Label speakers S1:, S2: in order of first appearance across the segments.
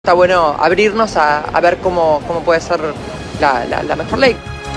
S1: Está bueno abrirnos a ver cómo puede ser la mejor ley.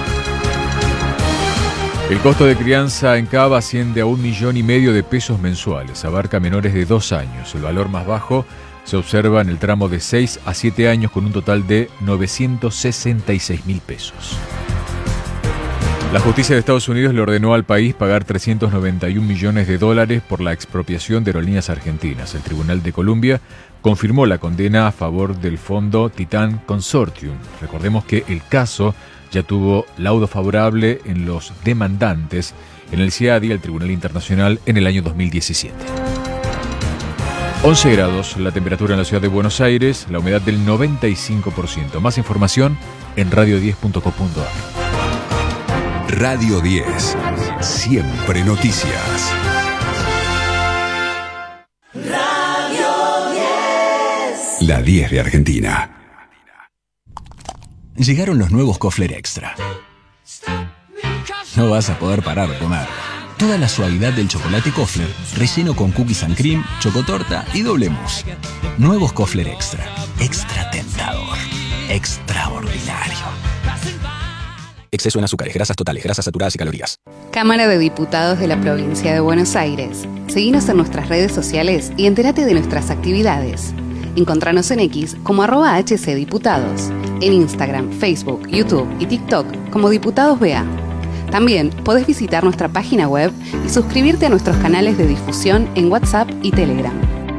S2: El costo de crianza en Cava asciende a 1,5 millones de pesos mensuales. Abarca menores de 2 años. El valor más bajo se observa en el tramo de 6 a 7 años con un total de 966.000 pesos. La justicia de Estados Unidos le ordenó al país pagar $391 millones por la expropiación de aerolíneas argentinas. El Tribunal de Columbia confirmó la condena a favor del fondo Titan Consortium. Recordemos que el caso ya tuvo laudo favorable en los demandantes en el CIADI, el Tribunal Internacional, en el año 2017. 11 grados la temperatura en la ciudad de Buenos Aires, la humedad del 95%. Más información en radio10.com.ar.
S3: Radio 10. Siempre noticias.
S4: Radio 10.
S3: La 10 de Argentina.
S5: Llegaron los nuevos Kofler Extra. No vas a poder parar de comer. Toda la suavidad del chocolate Kofler, relleno con cookies and cream, chocotorta y doble mousse. Nuevos Kofler Extra. Extra tentador. Extraordinario. Exceso en azúcares, grasas totales, grasas saturadas y calorías.
S6: Cámara de Diputados de la Provincia de Buenos Aires. Seguinos en nuestras redes sociales y entérate de nuestras actividades. Encontranos en X como @HCDiputados, en Instagram, Facebook, YouTube y TikTok como Diputados BA. También podés visitar nuestra página web y suscribirte a nuestros canales de difusión en WhatsApp y Telegram.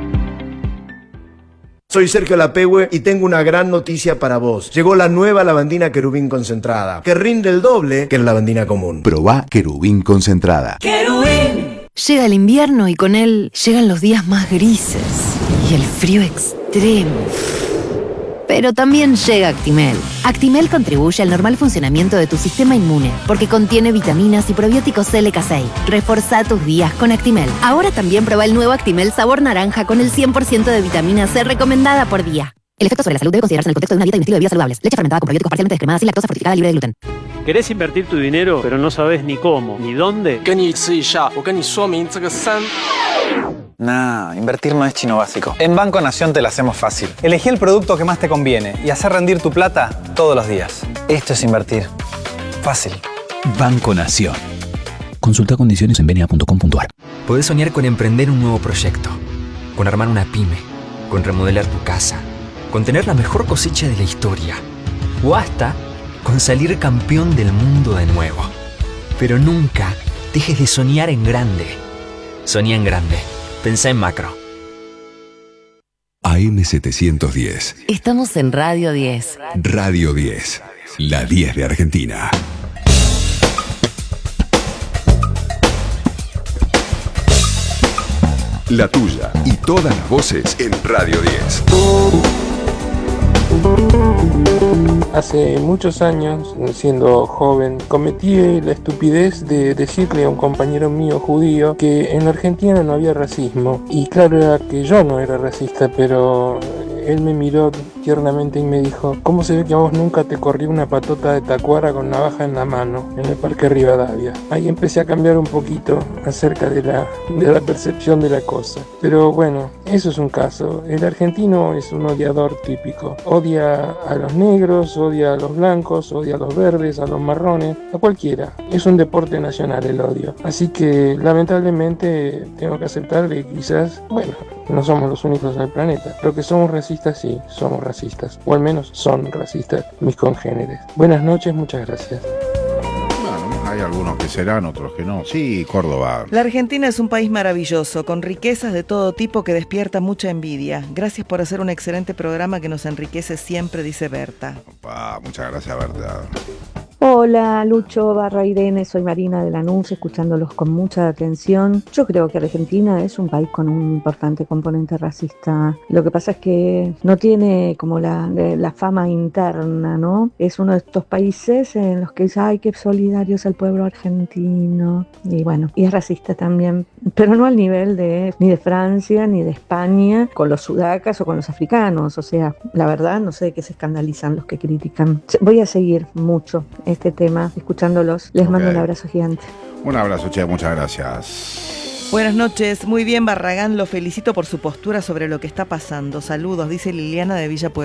S7: Soy Sergio Lapehue y tengo una gran noticia para vos. Llegó la nueva lavandina Querubín concentrada, que rinde el doble que la lavandina común.
S3: Probá Querubín concentrada.
S4: ¡Querubín!
S8: Llega el invierno y con él llegan los días más grises y el frío extremo. Pero también llega Actimel. Actimel contribuye al normal funcionamiento de tu sistema inmune porque contiene vitaminas y probióticos LK6. Reforzá tus días con Actimel. Ahora también prueba el nuevo Actimel sabor naranja con el 100% de vitamina C recomendada por día. El efecto sobre la salud debe considerarse en el contexto de una dieta y un estilo de vida saludables. Leche fermentada con probióticos parcialmente descremadas y lactosa fortificada libre de gluten.
S9: ¿Querés invertir tu dinero, pero no sabes ni cómo, ni dónde?
S10: Nah, invertir no es chino básico. En Banco Nación te la hacemos fácil. Elegí el producto que más te conviene y hacer rendir tu plata todos los días. Esto es invertir. Fácil.
S5: Banco Nación. Consulta condiciones en bna.com.ar.
S11: Podés soñar con emprender un nuevo proyecto, con armar una pyme, con remodelar tu casa, con tener la mejor cosecha de la historia o hasta con salir campeón del mundo de nuevo. Pero nunca dejes de soñar en grande. Soñá en grande. Pensá en macro.
S3: AM710.
S8: Estamos en Radio 10.
S3: Radio 10. La 10 de Argentina. La tuya y todas las voces en Radio 10.
S12: Hace muchos años, siendo joven, cometí la estupidez de decirle a un compañero mío judío que en la Argentina no había racismo. Y claro era que yo no era racista, pero él me miró tiernamente y me dijo: ¿cómo se ve que a vos nunca te corrió una patota de tacuara con navaja en la mano en el Parque Rivadavia? Ahí empecé a cambiar un poquito acerca de la percepción de la cosa. Pero bueno, eso es un caso. El argentino es un odiador típico. Odia a los negros, odia a los blancos, odia a los verdes, a los marrones, a cualquiera. Es un deporte nacional el odio. Así que lamentablemente tengo que aceptar que quizás, bueno, no somos los únicos en el planeta. Pero que somos racistas, sí, somos racistas. O al menos son racistas mis congéneres. Buenas noches, muchas gracias.
S13: Hay algunos que serán, otros que no. Sí, Córdoba.
S14: La Argentina es un país maravilloso, con riquezas de todo tipo que despierta mucha envidia. Gracias por hacer un excelente programa que nos enriquece siempre, dice Berta.
S13: Opa, muchas gracias, Berta.
S15: Hola Lucho / Irene, soy Marina de Lanús, escuchándolos con mucha atención. Yo creo que Argentina es un país con un importante componente racista. Lo que pasa es que no tiene como la fama interna, ¿no? Es uno de estos países en los que dice: ay, qué solidario es el pueblo argentino. Y bueno, y es racista también, pero no al nivel ni de Francia ni de España con los sudacas o con los africanos. O sea, la verdad no sé de qué se escandalizan los que critican. Voy a seguir mucho este tema escuchándolos. Les mando un abrazo gigante.
S13: Un abrazo, che, muchas gracias.
S14: Buenas noches, muy bien Barragán, lo felicito por su postura sobre lo que está pasando. Saludos, dice Liliana de Villa Puebla.